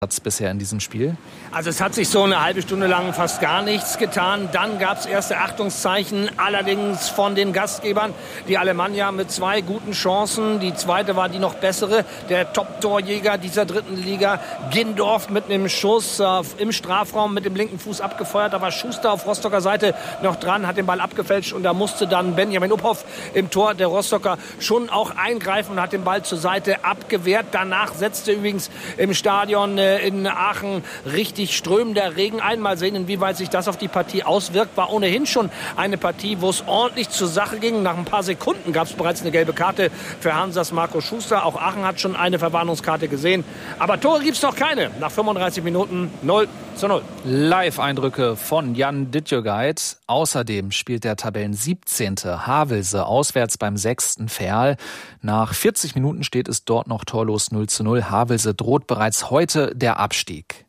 bisher in diesem Spiel? Also es hat sich so eine halbe Stunde lang fast gar nichts getan. Dann gab es erste Achtungszeichen, allerdings von den Gastgebern. Die Alemannia mit 2 guten Chancen. Die zweite war die noch bessere. Der Top-Torjäger dieser dritten Liga, Gindorf, mit einem Schuss im Strafraum mit dem linken Fuß abgefeuert. Da war Schuster auf Rostocker Seite noch dran, hat den Ball abgefälscht und da musste dann Benjamin Uphoff im Tor der Rostocker schon auch eingreifen und hat den Ball zur Seite abgewehrt. Danach setzte übrigens im Stadion in Aachen richtig strömender Regen ein. Mal sehen, inwieweit sich das auf die Partie auswirkt. War ohnehin schon eine Partie, wo es ordentlich zur Sache ging. Nach ein paar Sekunden gab es bereits eine gelbe Karte für Hansas Marco Schuster. Auch Aachen hat schon eine Verwarnungskarte gesehen. Aber Tore gibt es noch keine. Nach 35 Minuten 0:0. Live-Eindrücke von Jan Dittjögeit. Außerdem spielt der Tabellen 17. Havelse auswärts beim 6. Verl. Nach 40 Minuten steht es dort noch torlos 0:0. Havelse droht bereits heute der Abstieg.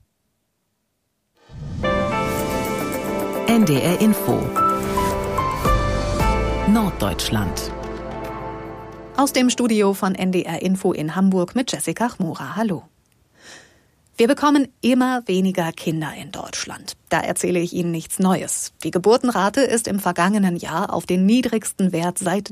NDR Info Norddeutschland. Aus dem Studio von NDR Info in Hamburg mit Jessica Chmura. Hallo. Wir bekommen immer weniger Kinder in Deutschland. Da erzähle ich Ihnen nichts Neues. Die Geburtenrate ist im vergangenen Jahr auf den niedrigsten Wert seit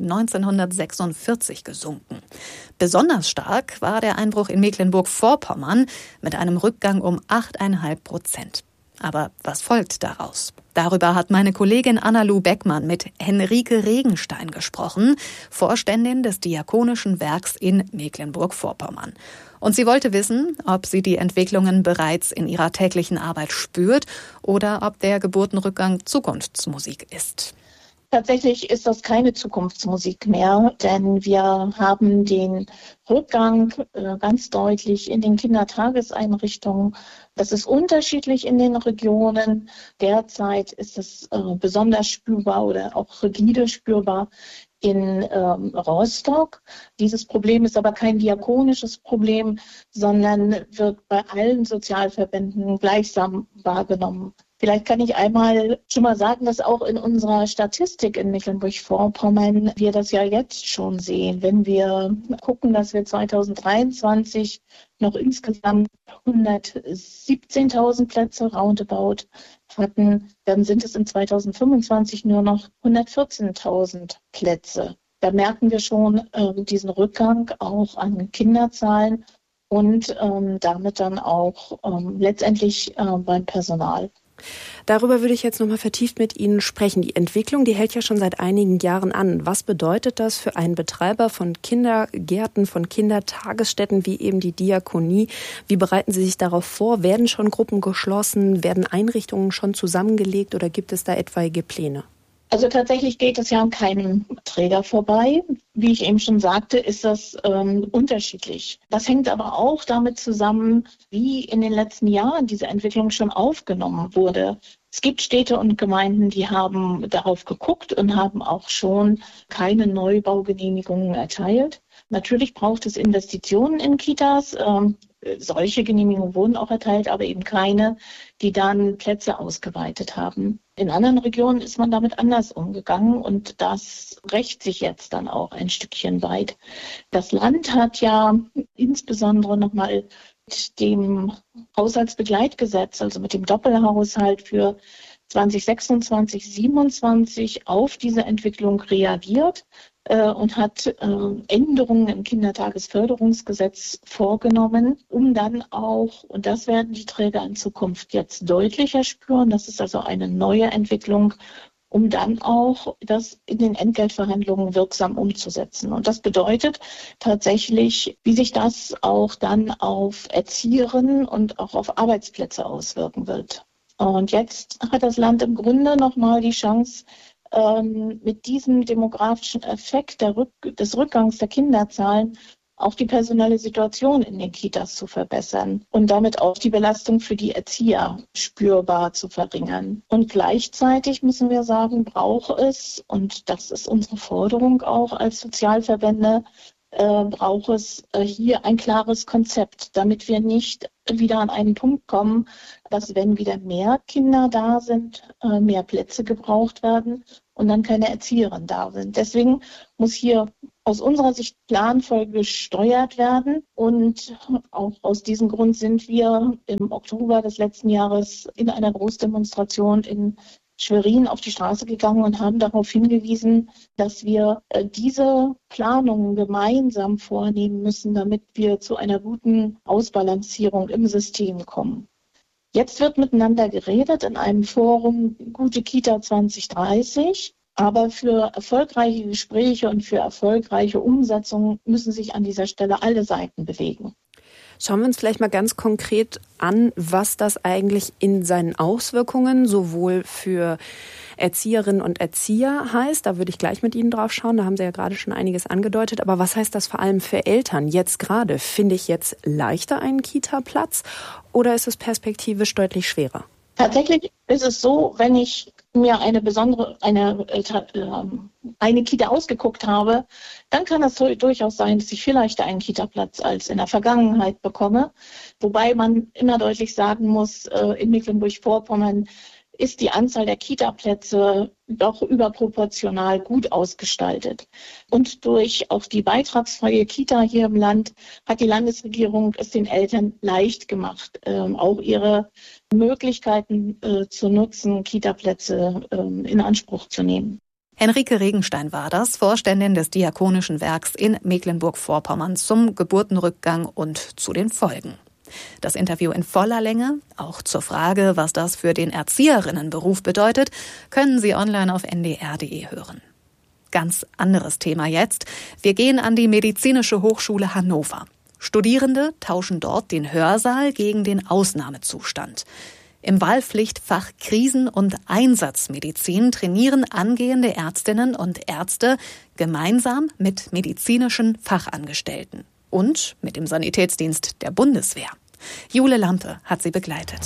1946 gesunken. Besonders stark war der Einbruch in Mecklenburg-Vorpommern mit einem Rückgang um 8,5%. Aber was folgt daraus? Darüber hat meine Kollegin Anna-Lu Beckmann mit Henrike Regenstein gesprochen, Vorständin des Diakonischen Werks in Mecklenburg-Vorpommern. Und sie wollte wissen, ob sie die Entwicklungen bereits in ihrer täglichen Arbeit spürt oder ob der Geburtenrückgang Zukunftsmusik ist. Tatsächlich ist das keine Zukunftsmusik mehr, denn wir haben den Rückgang ganz deutlich in den Kindertageseinrichtungen. Das ist unterschiedlich in den Regionen. Derzeit ist es besonders spürbar oder auch rigide spürbar in Rostock. Dieses Problem ist aber kein diakonisches Problem, sondern wird bei allen Sozialverbänden gleichsam wahrgenommen. Vielleicht kann ich einmal schon mal sagen, dass auch in unserer Statistik in Mecklenburg-Vorpommern wir das ja jetzt schon sehen. Wenn wir gucken, dass wir 2023 noch insgesamt 117.000 Plätze roundabout hatten, dann sind es in 2025 nur noch 114.000 Plätze. Da merken wir schon diesen Rückgang auch an Kinderzahlen und damit dann auch letztendlich beim Personal. Darüber würde ich jetzt nochmal vertieft mit Ihnen sprechen. Die Entwicklung, die hält ja schon seit einigen Jahren an. Was bedeutet das für einen Betreiber von Kindergärten, von Kindertagesstätten wie eben die Diakonie? Wie bereiten Sie sich darauf vor? Werden schon Gruppen geschlossen? Werden Einrichtungen schon zusammengelegt oder gibt es da etwaige Pläne? Also tatsächlich geht es ja an keinem Träger vorbei. Wie ich eben schon sagte, ist das unterschiedlich. Das hängt aber auch damit zusammen, wie in den letzten Jahren diese Entwicklung schon aufgenommen wurde. Es gibt Städte und Gemeinden, die haben darauf geguckt und haben auch schon keine Neubaugenehmigungen erteilt. Natürlich braucht es Investitionen in Kitas. Solche Genehmigungen wurden auch erteilt, aber eben keine, die dann Plätze ausgeweitet haben. In anderen Regionen ist man damit anders umgegangen und das rächt sich jetzt dann auch ein Stückchen weit. Das Land hat ja insbesondere nochmal mit dem Haushaltsbegleitgesetz, also mit dem Doppelhaushalt für 2026, 2027 auf diese Entwicklung reagiert und hat Änderungen im Kindertagesförderungsgesetz vorgenommen, um dann auch, und das werden die Träger in Zukunft jetzt deutlicher spüren, das ist also eine neue Entwicklung, um dann auch das in den Entgeltverhandlungen wirksam umzusetzen. Und das bedeutet tatsächlich, wie sich das auch dann auf Erzieherinnen und auch auf Arbeitsplätze auswirken wird. Und jetzt hat das Land im Grunde nochmal die Chance, mit diesem demografischen Effekt des Rückgangs der Kinderzahlen auch die personelle Situation in den Kitas zu verbessern und damit auch die Belastung für die Erzieher spürbar zu verringern. Und gleichzeitig müssen wir sagen, braucht es, und das ist unsere Forderung auch als Sozialverbände, braucht es hier ein klares Konzept, damit wir nicht wieder an einen Punkt kommen, dass wenn wieder mehr Kinder da sind, mehr Plätze gebraucht werden und dann keine Erzieherinnen da sind. Deswegen muss hier aus unserer Sicht planvoll gesteuert werden. Und auch aus diesem Grund sind wir im Oktober des letzten Jahres in einer Großdemonstration in Schwerin auf die Straße gegangen und haben darauf hingewiesen, dass wir diese Planungen gemeinsam vornehmen müssen, damit wir zu einer guten Ausbalancierung im System kommen. Jetzt wird miteinander geredet in einem Forum Gute Kita 2030. Aber für erfolgreiche Gespräche und für erfolgreiche Umsetzungen müssen sich an dieser Stelle alle Seiten bewegen. Schauen wir uns vielleicht mal ganz konkret an, was das eigentlich in seinen Auswirkungen sowohl für Erzieherinnen und Erzieher heißt. Da würde ich gleich mit Ihnen drauf schauen. Da haben Sie ja gerade schon einiges angedeutet. Aber was heißt das vor allem für Eltern jetzt gerade? Finde ich jetzt leichter einen Kita-Platz oder ist es perspektivisch deutlich schwerer? Tatsächlich ist es so, wenn ich mir eine Kita ausgeguckt habe, dann kann es durchaus sein, dass ich vielleicht einen Kita-Platz als in der Vergangenheit bekomme. Wobei man immer deutlich sagen muss, in Mecklenburg-Vorpommern ist die Anzahl der Kita-Plätze doch überproportional gut ausgestaltet. Und durch auch die beitragsfreie Kita hier im Land hat die Landesregierung es den Eltern leicht gemacht, auch ihre Möglichkeiten zu nutzen, Kita-Plätze in Anspruch zu nehmen. Henrike Regenstein war das, Vorständin des Diakonischen Werks in Mecklenburg-Vorpommern zum Geburtenrückgang und zu den Folgen. Das Interview in voller Länge, auch zur Frage, was das für den Erzieherinnenberuf bedeutet, können Sie online auf ndr.de hören. Ganz anderes Thema jetzt. Wir gehen an die Medizinische Hochschule Hannover. Studierende tauschen dort den Hörsaal gegen den Ausnahmezustand. Im Wahlpflichtfach Krisen- und Einsatzmedizin trainieren angehende Ärztinnen und Ärzte gemeinsam mit medizinischen Fachangestellten und mit dem Sanitätsdienst der Bundeswehr. Jule Lampe hat sie begleitet.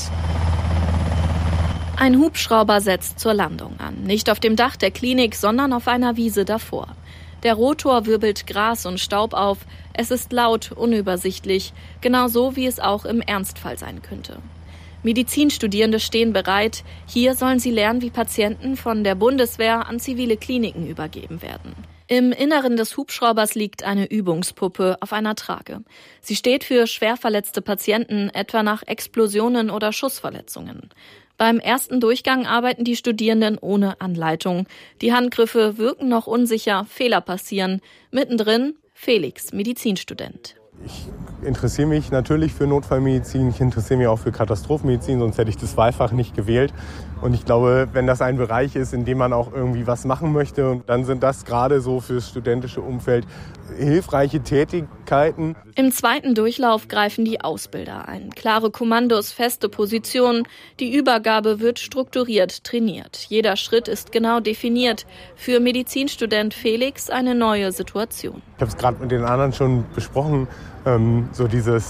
Ein Hubschrauber setzt zur Landung an. Nicht auf dem Dach der Klinik, sondern auf einer Wiese davor. Der Rotor wirbelt Gras und Staub auf. Es ist laut, unübersichtlich, genauso wie es auch im Ernstfall sein könnte. Medizinstudierende stehen bereit. Hier sollen sie lernen, wie Patienten von der Bundeswehr an zivile Kliniken übergeben werden. Im Inneren des Hubschraubers liegt eine Übungspuppe auf einer Trage. Sie steht für schwer verletzte Patienten, etwa nach Explosionen oder Schussverletzungen. Beim ersten Durchgang arbeiten die Studierenden ohne Anleitung. Die Handgriffe wirken noch unsicher, Fehler passieren. Mittendrin Felix, Medizinstudent. Ich interessiere mich natürlich für Notfallmedizin, ich interessiere mich auch für Katastrophenmedizin, sonst hätte ich das Wahlfach nicht gewählt. Und ich glaube, wenn das ein Bereich ist, in dem man auch irgendwie was machen möchte, dann sind das gerade so fürs studentische Umfeld hilfreiche Tätigkeiten. Im zweiten Durchlauf greifen die Ausbilder ein. Klare Kommandos, feste Positionen. Die Übergabe wird strukturiert trainiert. Jeder Schritt ist genau definiert. Für Medizinstudent Felix eine neue Situation. Ich habe es gerade mit den anderen schon besprochen. So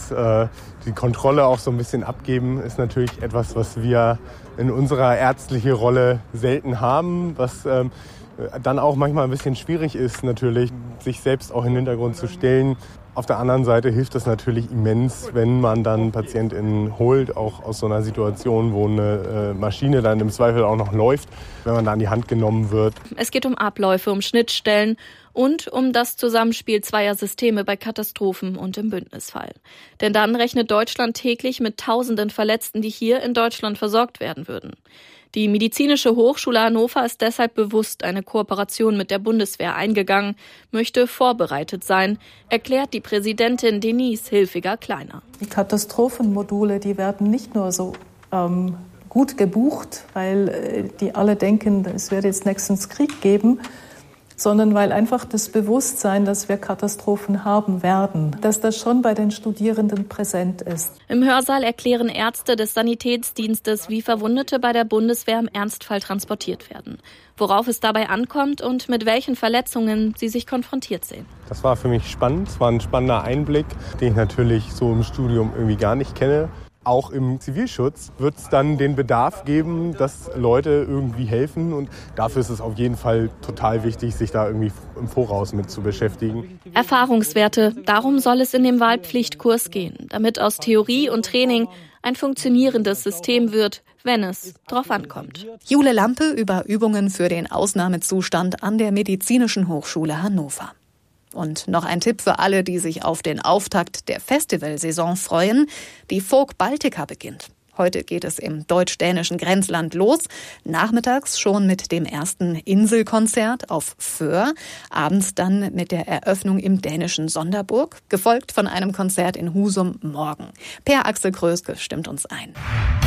die Kontrolle auch so ein bisschen abgeben, ist natürlich etwas, was wir in unserer ärztlichen Rolle selten haben, was dann auch manchmal ein bisschen schwierig ist, natürlich sich selbst auch in den Hintergrund zu stellen. Auf der anderen Seite hilft es natürlich immens, wenn man dann PatientInnen holt, auch aus so einer Situation, wo eine Maschine dann im Zweifel auch noch läuft, wenn man da an die Hand genommen wird. Es geht um Abläufe, um Schnittstellen und um das Zusammenspiel zweier Systeme bei Katastrophen und im Bündnisfall. Denn dann rechnet Deutschland täglich mit Tausenden Verletzten, die hier in Deutschland versorgt werden würden. Die Medizinische Hochschule Hannover ist deshalb bewusst eine Kooperation mit der Bundeswehr eingegangen, möchte vorbereitet sein, erklärt die Präsidentin Denise Hilfiger-Kleiner. Die Katastrophenmodule, die werden nicht nur so gut gebucht, weil die alle denken, es wird jetzt nächstens Krieg geben, sondern weil einfach das Bewusstsein, dass wir Katastrophen haben werden, dass das schon bei den Studierenden präsent ist. Im Hörsaal erklären Ärzte des Sanitätsdienstes, wie Verwundete bei der Bundeswehr im Ernstfall transportiert werden, worauf es dabei ankommt und mit welchen Verletzungen sie sich konfrontiert sehen. Das war für mich spannend, es war ein spannender Einblick, den ich natürlich so im Studium irgendwie gar nicht kenne. Auch im Zivilschutz wird es dann den Bedarf geben, dass Leute irgendwie helfen. Und dafür ist es auf jeden Fall total wichtig, sich da irgendwie im Voraus mit zu beschäftigen. Erfahrungswerte, darum soll es in dem Wahlpflichtkurs gehen, damit aus Theorie und Training ein funktionierendes System wird, wenn es drauf ankommt. Jule Lampe über Übungen für den Ausnahmezustand an der Medizinischen Hochschule Hannover. Und noch ein Tipp für alle, die sich auf den Auftakt der Festivalsaison freuen. Die Folk Baltica beginnt. Heute geht es im deutsch-dänischen Grenzland los. Nachmittags schon mit dem ersten Inselkonzert auf Föhr. Abends dann mit der Eröffnung im dänischen Sonderburg. Gefolgt von einem Konzert in Husum morgen. Per Axel Kröske stimmt uns ein.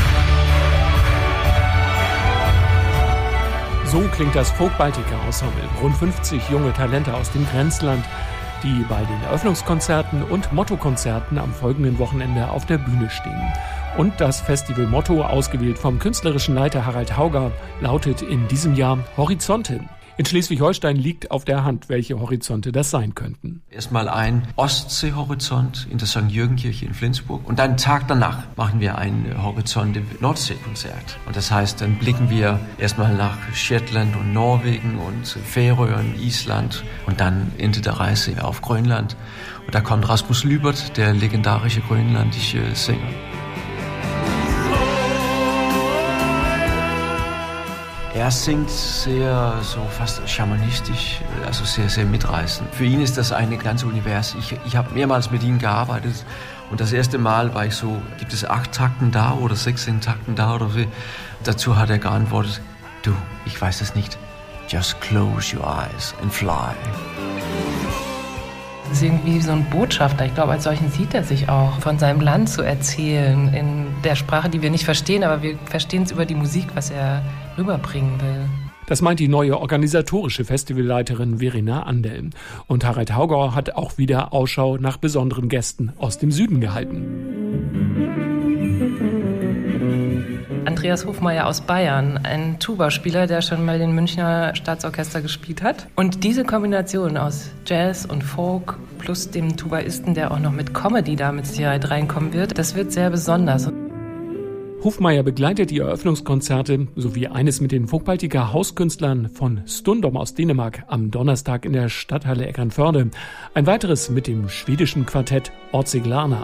So klingt das Folk Baltica Ensemble. Rund 50 junge Talente aus dem Grenzland, die bei den Eröffnungskonzerten und Mottokonzerten am folgenden Wochenende auf der Bühne stehen. Und das Festivalmotto, ausgewählt vom künstlerischen Leiter Harald Hauger, lautet in diesem Jahr Horizonte. In Schleswig-Holstein liegt auf der Hand, welche Horizonte das sein könnten. Erstmal ein Ostseehorizont in der St. Jürgen-Kirche in Flensburg. Und dann Tag danach machen wir ein Horizonte-Nordsee-Konzert. Und das heißt, dann blicken wir erstmal nach Shetland und Norwegen und Färöern, Island und dann Ende der Reise auf Grönland. Und da kommt Rasmus Lübert, der legendarische grönländische Sänger. Er singt sehr, so fast schamanistisch, also sehr, sehr mitreißend. Für ihn ist das ein ganzes Universum. Ich habe mehrmals mit ihm gearbeitet und das erste Mal war ich so, gibt es 8 Takten da oder 16 Takten da oder wie? Dazu hat er geantwortet, du, ich weiß es nicht, just close your eyes and fly. Das ist irgendwie so ein Botschafter. Ich glaube, als solchen sieht er sich auch, von seinem Land zu erzählen, in der Sprache, die wir nicht verstehen, aber wir verstehen es über die Musik, was er rüberbringen will. Das meint die neue organisatorische Festivalleiterin Verena Andel. Und Harald Hauger hat auch wieder Ausschau nach besonderen Gästen aus dem Süden gehalten. Andreas Hofmeier aus Bayern, ein Tuba-Spieler, der schon mal den Münchner Staatsorchester gespielt hat. Und diese Kombination aus Jazz und Folk plus dem Tubaisten, der auch noch mit Comedy da mit Sicherheit reinkommen wird, das wird sehr besonders. Hofmeier begleitet die Eröffnungskonzerte sowie eines mit den Folk Baltica Hauskünstlern von Stundom aus Dänemark am Donnerstag in der Stadthalle Eckernförde. Ein weiteres mit dem schwedischen Quartett Ortseglarna.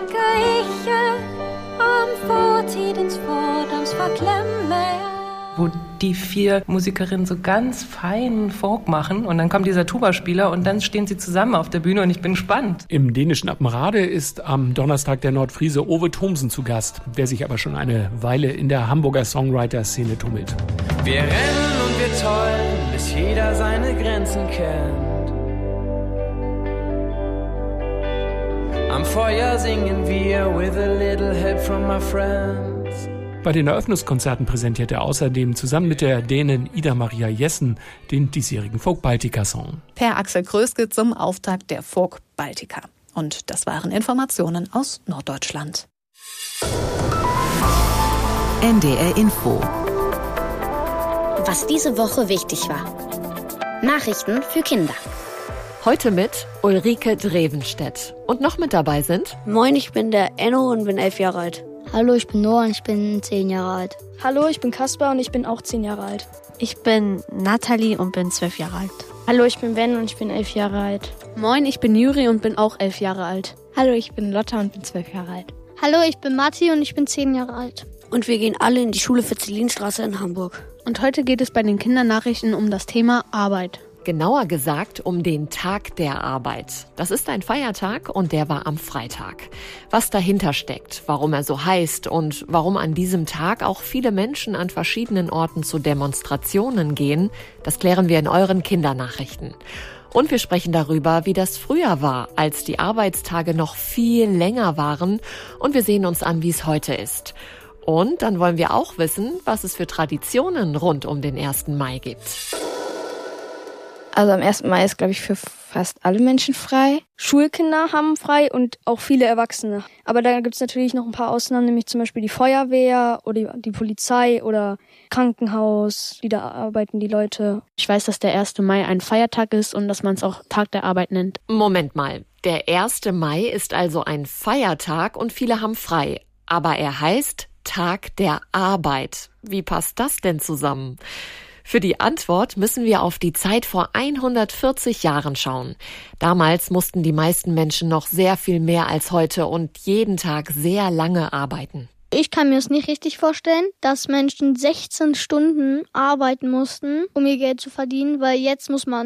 Wo die 4 Musikerinnen so ganz feinen Folk machen und dann kommt dieser Tuba-Spieler und dann stehen sie zusammen auf der Bühne und ich bin gespannt. Im dänischen Appenrade ist am Donnerstag der Nordfriese Ove Thomsen zu Gast, der sich aber schon eine Weile in der Hamburger Songwriter-Szene tummelt. Wir rennen und wir tollen, bis jeder seine Grenzen kennt. Am Feuer singen wir with a little help from my friends. Bei den Eröffnungskonzerten präsentiert er außerdem zusammen mit der Dänin Ida Maria Jessen den diesjährigen Folk Baltica Song. Per Axel Kröske zum Auftakt der Folk Baltica. Und das waren Informationen aus Norddeutschland. NDR Info. Was diese Woche wichtig war. Nachrichten für Kinder. Heute mit Ulrike Drevenstedt. Und noch mit dabei sind... Moin, ich bin der Enno und bin 11 Jahre alt. Hallo, ich bin Noah und ich bin 10 Jahre alt. Hallo, ich bin Kaspar und ich bin auch 10 Jahre alt. Ich bin Nathalie und bin 12 Jahre alt. Hallo, ich bin Ben und ich bin 11 Jahre alt. Moin, ich bin Juri und bin auch 11 Jahre alt. Hallo, ich bin Lotta und bin 12 Jahre alt. Hallo, ich bin Matti und ich bin 10 Jahre alt. Und wir gehen alle in die Schule für Zielinstraße in Hamburg. Und heute geht es bei den Kindernachrichten um das Thema Arbeit. Genauer gesagt um den Tag der Arbeit. Das ist ein Feiertag und der war am Freitag. Was dahinter steckt, warum er so heißt und warum an diesem Tag auch viele Menschen an verschiedenen Orten zu Demonstrationen gehen, das klären wir in euren Kindernachrichten. Und wir sprechen darüber, wie das früher war, als die Arbeitstage noch viel länger waren. Und wir sehen uns an, wie es heute ist. Und dann wollen wir auch wissen, was es für Traditionen rund um den 1. Mai gibt. Also am 1. Mai ist, glaube ich, für fast alle Menschen frei. Schulkinder haben frei und auch viele Erwachsene. Aber da gibt es natürlich noch ein paar Ausnahmen, nämlich zum Beispiel die Feuerwehr oder die Polizei oder Krankenhaus. Da arbeiten die Leute. Ich weiß, dass der 1. Mai ein Feiertag ist und dass man es auch Tag der Arbeit nennt. Moment mal, der 1. Mai ist also ein Feiertag und viele haben frei. Aber er heißt Tag der Arbeit. Wie passt das denn zusammen? Für die Antwort müssen wir auf die Zeit vor 140 Jahren schauen. Damals mussten die meisten Menschen noch sehr viel mehr als heute und jeden Tag sehr lange arbeiten. Ich kann mir es nicht richtig vorstellen, dass Menschen 16 Stunden arbeiten mussten, um ihr Geld zu verdienen, weil jetzt muss man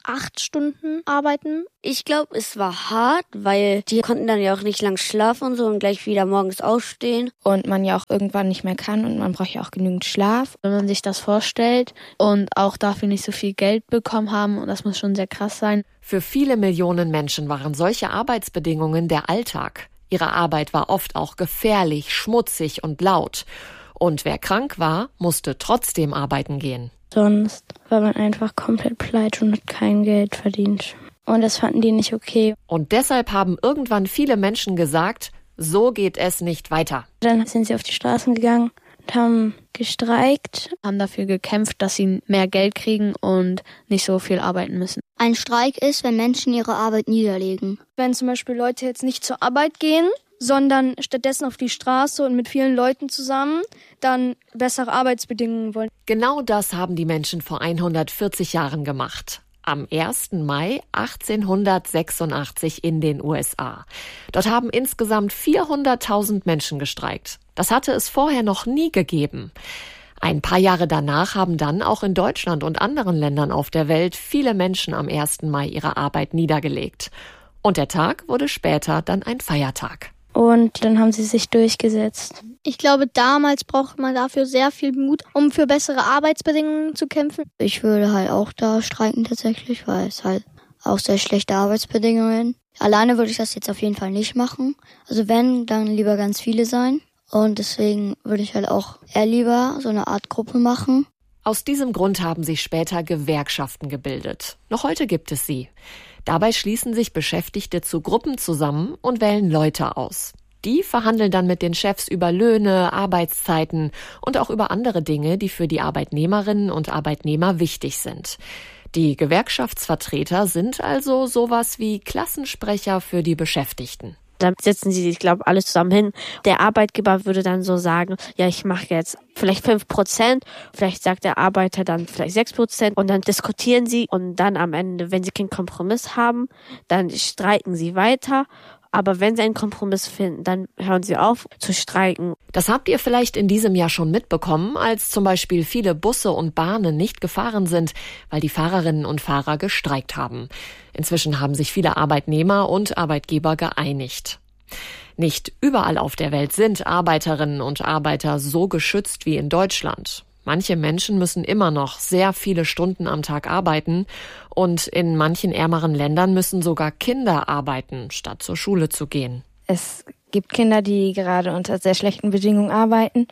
8 Stunden arbeiten. Ich glaube, es war hart, weil die konnten dann ja auch nicht lang schlafen und so und gleich wieder morgens aufstehen. Und man ja auch irgendwann nicht mehr kann und man braucht ja auch genügend Schlaf. Wenn man sich das vorstellt und auch dafür nicht so viel Geld bekommen haben, und das muss schon sehr krass sein. Für viele Millionen Menschen waren solche Arbeitsbedingungen der Alltag. Ihre Arbeit war oft auch gefährlich, schmutzig und laut. Und wer krank war, musste trotzdem arbeiten gehen. Sonst war man einfach komplett pleite und hat kein Geld verdient. Und das fanden die nicht okay. Und deshalb haben irgendwann viele Menschen gesagt, so geht es nicht weiter. Dann sind sie auf die Straßen gegangen und haben gestreikt. Haben dafür gekämpft, dass sie mehr Geld kriegen und nicht so viel arbeiten müssen. Ein Streik ist, wenn Menschen ihre Arbeit niederlegen. Wenn zum Beispiel Leute jetzt nicht zur Arbeit gehen, sondern stattdessen auf die Straße und mit vielen Leuten zusammen dann bessere Arbeitsbedingungen wollen. Genau das haben die Menschen vor 140 Jahren gemacht. Am 1. Mai 1886 in den USA. Dort haben insgesamt 400.000 Menschen gestreikt. Das hatte es vorher noch nie gegeben. Ein paar Jahre danach haben dann auch in Deutschland und anderen Ländern auf der Welt viele Menschen am 1. Mai ihre Arbeit niedergelegt. Und der Tag wurde später dann ein Feiertag. Und dann haben sie sich durchgesetzt. Ich glaube, damals braucht man dafür sehr viel Mut, um für bessere Arbeitsbedingungen zu kämpfen. Ich würde halt auch da streiken tatsächlich, weil es halt auch sehr schlechte Arbeitsbedingungen. Alleine würde ich das jetzt auf jeden Fall nicht machen. Also wenn, dann lieber ganz viele sein. Und deswegen würde ich halt auch eher lieber so eine Art Gruppe machen. Aus diesem Grund haben sich später Gewerkschaften gebildet. Noch heute gibt es sie. Dabei schließen sich Beschäftigte zu Gruppen zusammen und wählen Leute aus. Die verhandeln dann mit den Chefs über Löhne, Arbeitszeiten und auch über andere Dinge, die für die Arbeitnehmerinnen und Arbeitnehmer wichtig sind. Die Gewerkschaftsvertreter sind also sowas wie Klassensprecher für die Beschäftigten. Dann setzen sie sich, glaube ich, alle zusammen hin. Der Arbeitgeber würde dann so sagen, ja, ich mache jetzt vielleicht 5%, vielleicht sagt der Arbeiter dann vielleicht 6% und dann diskutieren sie und dann am Ende, wenn sie keinen Kompromiss haben, dann streiken sie weiter. Aber wenn sie einen Kompromiss finden, dann hören sie auf zu streiken. Das habt ihr vielleicht in diesem Jahr schon mitbekommen, als zum Beispiel viele Busse und Bahnen nicht gefahren sind, weil die Fahrerinnen und Fahrer gestreikt haben. Inzwischen haben sich viele Arbeitnehmer und Arbeitgeber geeinigt. Nicht überall auf der Welt sind Arbeiterinnen und Arbeiter so geschützt wie in Deutschland. Manche Menschen müssen immer noch sehr viele Stunden am Tag arbeiten und in manchen ärmeren Ländern müssen sogar Kinder arbeiten, statt zur Schule zu gehen. Es gibt Kinder, die gerade unter sehr schlechten Bedingungen arbeiten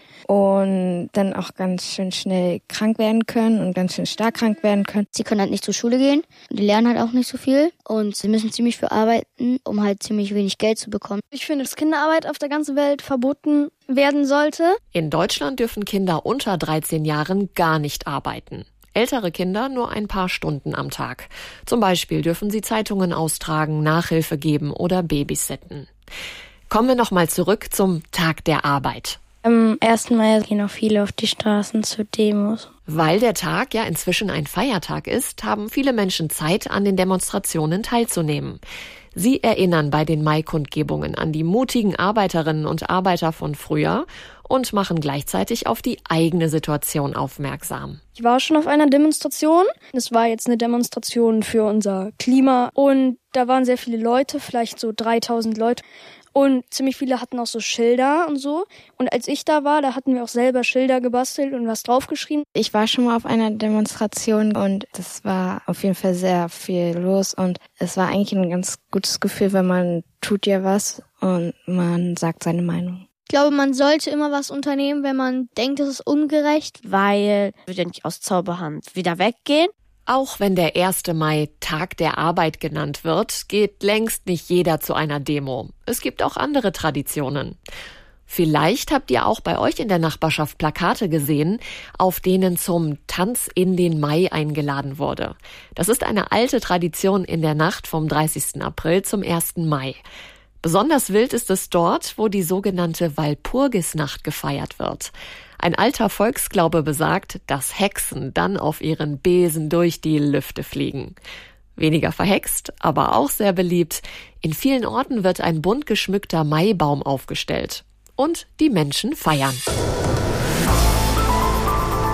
und dann auch ganz schön schnell krank werden können und ganz schön stark krank werden können. Sie können halt nicht zur Schule gehen, die lernen halt auch nicht so viel und sie müssen ziemlich viel arbeiten, um halt ziemlich wenig Geld zu bekommen. Ich finde, dass Kinderarbeit auf der ganzen Welt verboten werden sollte. In Deutschland dürfen Kinder unter 13 Jahren gar nicht arbeiten. Ältere Kinder nur ein paar Stunden am Tag. Zum Beispiel dürfen sie Zeitungen austragen, Nachhilfe geben oder babysitten. Kommen wir nochmal zurück zum Tag der Arbeit. Am 1. Mai gehen auch viele auf die Straßen zu Demos. Weil der Tag ja inzwischen ein Feiertag ist, haben viele Menschen Zeit, an den Demonstrationen teilzunehmen. Sie erinnern bei den Mai-Kundgebungen an die mutigen Arbeiterinnen und Arbeiter von früher und machen gleichzeitig auf die eigene Situation aufmerksam. Ich war schon auf einer Demonstration. Das war jetzt eine Demonstration für unser Klima und da waren sehr viele Leute, vielleicht so 3000 Leute. Und ziemlich viele hatten auch so Schilder und so. Und als ich da war, da hatten wir auch selber Schilder gebastelt und was draufgeschrieben. Ich war schon mal auf einer Demonstration und das war auf jeden Fall sehr viel los. Und es war eigentlich ein ganz gutes Gefühl, weil man tut ja was und man sagt seine Meinung. Ich glaube, man sollte immer was unternehmen, wenn man denkt, es ist ungerecht. Weil wir ja nicht aus Zauberhand wieder weggehen. Auch wenn der 1. Mai Tag der Arbeit genannt wird, geht längst nicht jeder zu einer Demo. Es gibt auch andere Traditionen. Vielleicht habt ihr auch bei euch in der Nachbarschaft Plakate gesehen, auf denen zum Tanz in den Mai eingeladen wurde. Das ist eine alte Tradition in der Nacht vom 30. April zum 1. Mai. Besonders wild ist es dort, wo die sogenannte Walpurgisnacht gefeiert wird. Ein alter Volksglaube besagt, dass Hexen dann auf ihren Besen durch die Lüfte fliegen. Weniger verhext, aber auch sehr beliebt. In vielen Orten wird ein bunt geschmückter Maibaum aufgestellt. Und die Menschen feiern.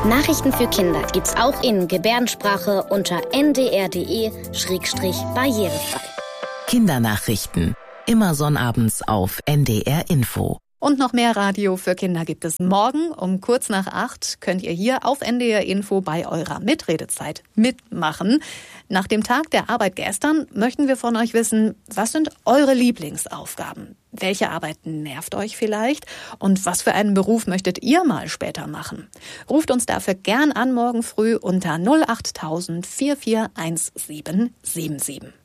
Nachrichten für Kinder gibt's auch in Gebärdensprache unter ndr.de/barrierefrei. Kindernachrichten. Immer sonnabends auf NDR Info. Und noch mehr Radio für Kinder gibt es morgen um kurz nach 8. Könnt ihr hier auf NDR Info bei eurer Mitredezeit mitmachen. Nach dem Tag der Arbeit gestern möchten wir von euch wissen, was sind eure Lieblingsaufgaben? Welche Arbeit nervt euch vielleicht? Und was für einen Beruf möchtet ihr mal später machen? Ruft uns dafür gern an morgen früh unter 08000 441777.